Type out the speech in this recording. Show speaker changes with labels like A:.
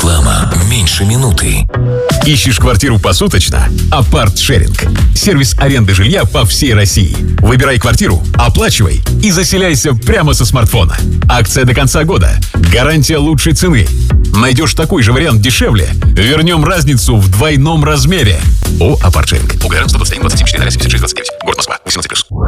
A: Реклама меньше минуты.
B: Ищешь квартиру посуточно? Апарт-шеринг. Сервис аренды жилья по всей России. Выбирай квартиру, оплачивай и заселяйся прямо со смартфона. Акция до конца года. Гарантия лучшей цены. Найдешь такой же вариант дешевле? Вернем разницу в двойном размере. ООО «Апарт-шеринг». УГР 121 27 4 76 29. Город Москва. 18+.